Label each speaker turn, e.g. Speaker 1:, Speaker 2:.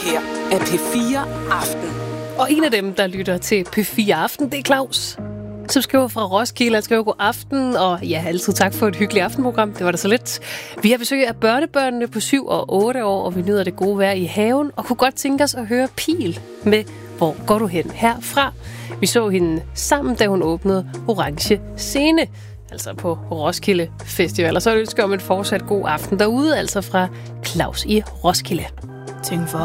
Speaker 1: her er P4 Aften.
Speaker 2: Og en af dem, der lytter til P4 Aften, det er Claus, som skriver fra Roskilde. Han skriver god aften, og ja, altid tak for et hyggeligt aftenprogram. Det var da så lidt. Vi har besøg af børnebørnene på 7 og 8 år, og vi nyder det gode vejr i haven, og kunne godt tænke os at høre Pil med Hvor går du hen herfra? Vi så hende sammen, da hun åbnede Orange Scene, altså på Roskilde Festival. Og så ønsker jeg om en fortsat god aften derude, altså fra Claus i Roskilde.
Speaker 3: Tænk for